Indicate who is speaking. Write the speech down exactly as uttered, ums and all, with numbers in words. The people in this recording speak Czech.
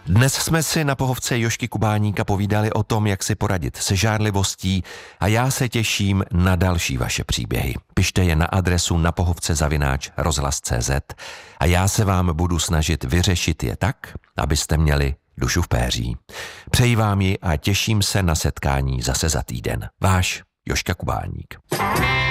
Speaker 1: Dnes jsme si na pohovce Jožky Kubáníka povídali o tom, jak si poradit se žárlivostí a já se těším na další vaše příběhy. Pište je na adresu napohovce zavináč rozhlas tečka cé zet a já se vám budu snažit vyřešit je tak, abyste měli dušu v péří. Přeji vám ji a těším se na setkání zase za týden. Váš Jožka Kubáník.